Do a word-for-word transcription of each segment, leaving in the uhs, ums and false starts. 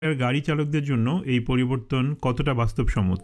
এর গাড়ি চালকদের জন্য এই পরিবর্তন কতটা বাস্তবসম্মত?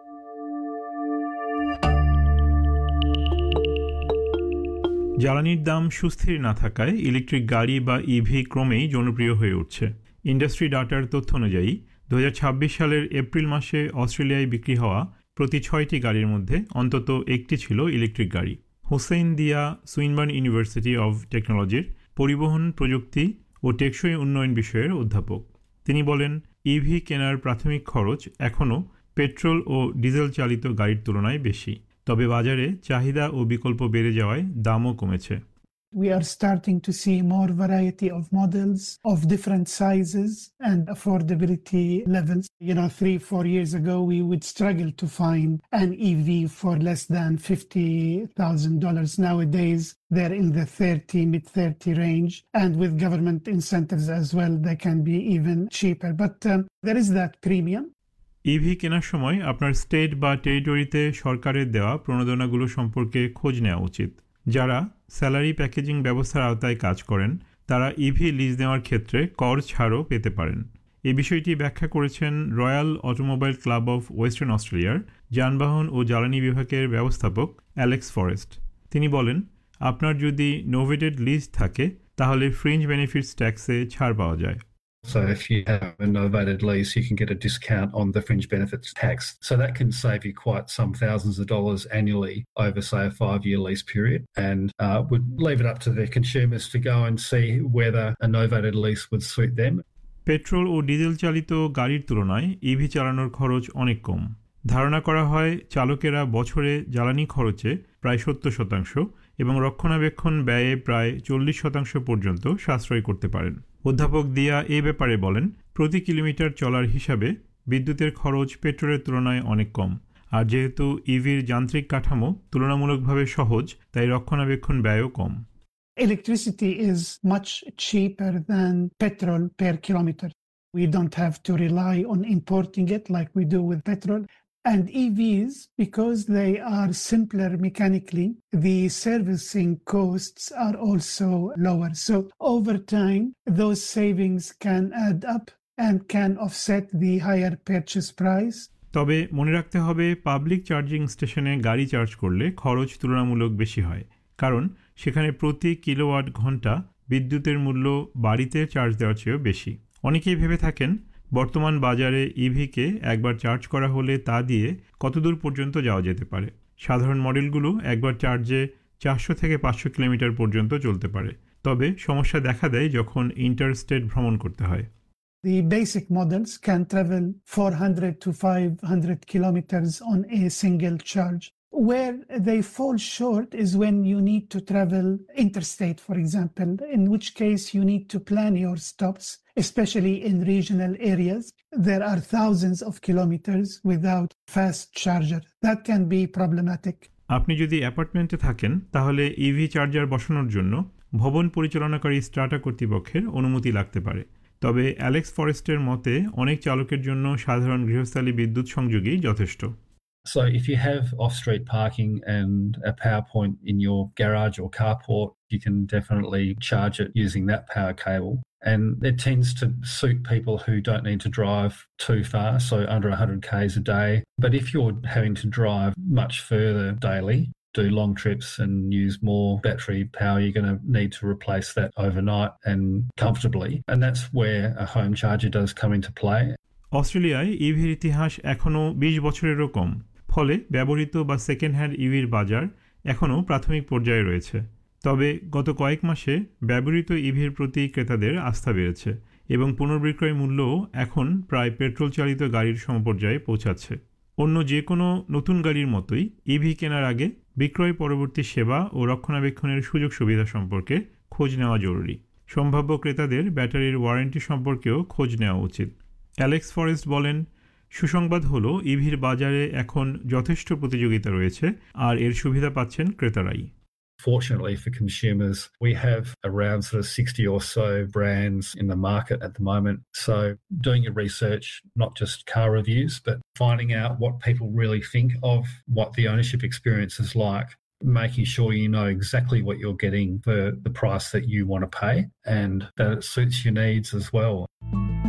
জ্বালানির দাম সুস্থির না থাকায় ইলেকট্রিক গাড়ি বা ইভি ক্রমেই জনপ্রিয় হয়ে উঠছে। ইন্ডাস্ট্রি ডাটার তথ্য অনুযায়ী দু হাজার ছাব্বিশ সালের এপ্রিল মাসে অস্ট্রেলিয়ায় বিক্রি হওয়া প্রতি ছয়টি গাড়ির মধ্যে অন্তত একটি ছিল ইলেকট্রিক গাড়ি। হোসেইন দিয়া সুইনবার্ন ইউনিভার্সিটি অব টেকনোলজির পরিবহন প্রযুক্তি ও টেকসই উন্নয়ন বিষয়ের অধ্যাপক। তিনি বলেন, ইভি কেনার প্রাথমিক খরচ এখনও পেট্রোল ও ডিজেল চালিত গাড়ির তুলনায় বেশি, তবে বাজারে চাহিদা ও বিকল্প বেড়ে যাওয়ায় দামও কমেছে। We are starting to see more variety of models of different sizes and affordability levels. You know, three, four years ago, we would struggle to find an E V for less than fifty thousand dollars. Nowadays, they're in the thirty, mid thirty range. And with government incentives as well, they can be even cheaper. But um, there is that premium. EV কেনার সময় আপনার state বা টেরিটরিতে সরকারের দেওয়া প্রণোদনাগুলো সম্পর্কে খোঁজ নেওয়া উচিত। যারা স্যালারি প্যাকেজিং ব্যবস্থার আওতায় কাজ করেন তারা ইভি লিজ নেওয়ার ক্ষেত্রে কর ছাড়ও পেতে পারেন। এ বিষয়টি ব্যাখ্যা করেছেন royal automobile club of western অস্ট্রেলিয়ার যানবাহন ও জ্বালানি বিভাগের ব্যবস্থাপক অ্যালেক্স ফরেস্ট। তিনি বলেন, আপনার যদি নোভেটেড লিজ থাকে তাহলে ফ্রিঞ্জ বেনিফিটস ট্যাক্সে ছাড় পাওয়া যায়। So if you have a novated lease, you can get a discount on the fringe benefits tax. So that can save you quite some thousands of dollars annually over, say, a five-year lease period. And uh, would leave it up to the consumers to go and see whether a novated lease would suit them. Petrol O diesel চালিত গাড়ির তুলনায় EV চালানোর খরচ অনেক কম। ধারণা করা হয় চালকেরা বছরে জ্বালানি খরচে প্রায় সত্তর শতাংশ এবং রক্ষণাবেক্ষণ ব্যয়ে প্রায় চল্লিশ শতাংশ পর্যন্ত সাশ্রয় করতে পারেন। অধ্যাপক দিয়া এ ব্যাপারে বলেন, প্রতি কিলোমিটার চলার হিসাবে বিদ্যুতের খরচ পেট্রোলের তুলনায় অনেক কম। আর যেহেতু ইভির যান্ত্রিক কাঠামো তুলনামূলকভাবে সহজ, তাই রক্ষণাবেক্ষণ ব্যয়ও কম। Electricity is much cheaper than petrol per kilometer. We don't have to rely on importing it like we do with petrol. And E Vs, because they are simpler mechanically, the servicing costs are also lower. So over time, those savings can add up and can offset the higher purchase price. তবে মনে রাখতে হবে, public charging স্টেশনে গাড়ি charge করলে খরচ তুলনামূলক বেশি হয়, কারণ সেখানে প্রতি কিলোওয়াট ঘন্টা বিদ্যুতের মূল্য বাড়িতে চার্জ দেওয়ার চেয়েও বেশি। অনেকেই ভেবে থাকেন বর্তমান বাজারে ইভিকে একবার চার্জ করা হলে তা দিয়ে কতদূর পর্যন্ত যাওয়া যেতে পারে। সাধারণ মডেলগুলো একবার চার্জে চারশো থেকে পাঁচশো কিলোমিটার পর্যন্ত চলতে পারে, তবে সমস্যা দেখা দেয় যখন ইন্টারস্টেট ভ্রমণ করতে হয়। The basic models can travel four hundred to five hundred kilometers on a single charge. Where they fall short is when you need to travel interstate, for example, in which case you need to plan your stops, especially in regional areas. There are thousands of kilometers without fast charger. That can be problematic. আপনি যদি অ্যাপার্টমেন্টে থাকেন তাহলে EV charger বসানোর জন্য ভবন পরিচালনাকারী strata কর্তৃপক্ষের অনুমতি লাগতে পারে। তবে অ্যালেক্স ফরেস্টের মতে অনেক চালকের জন্য সাধারণ গৃহস্থালী বিদ্যুৎ সংযোগই যথেষ্ট। So if you have off-street parking and a power point in your garage or carport, you can definitely charge it using that power cable. And it tends to suit people who don't need to drive too far, so under one hundred kays a day. But if you're having to drive much further daily, do long trips and use more battery power, you're going to need to replace that overnight and comfortably. And that's where a home charger does come into play. অস্ট্রেলিয়ায় ইভির ইতিহাস এখনও বিশ বছরেরও কম, ফলে ব্যবহৃত বা second hand ইভির বাজার এখনও প্রাথমিক পর্যায়ে রয়েছে। তবে গত কয়েক মাসে ব্যবহৃত ইভির প্রতি ক্রেতাদের আস্থা বেড়েছে এবং পুনর্বিক্রয় মূল্যও এখন প্রায় পেট্রোল চালিত গাড়ির সমপর্যায়ে পৌঁছাচ্ছে। অন্য যে কোনো নতুন গাড়ির মতোই ইভি কেনার আগে বিক্রয় পরবর্তী সেবা ও রক্ষণাবেক্ষণের সুযোগ সুবিধা সম্পর্কে খোঁজ নেওয়া জরুরি। সম্ভাব্য ক্রেতাদের ব্যাটারির ওয়ারেন্টি সম্পর্কেও খোঁজ নেওয়া উচিত। অ্যালেক্স ফরেস্ট বলেন, সুসংবাদ হলো ইভির বাজারে এখন যথেষ্ট প্রতিযোগিতা রয়েছে আর এর সুবিধা পাচ্ছেন ক্রেতারাই। Fortunately for consumers, we have around sort of sixty or so brands in the market at the moment. So doing your research, not just car reviews, but finding out what people really think of what the ownership experience is like, making sure you know exactly what you're getting for the price that you want to pay and that it suits your needs as well.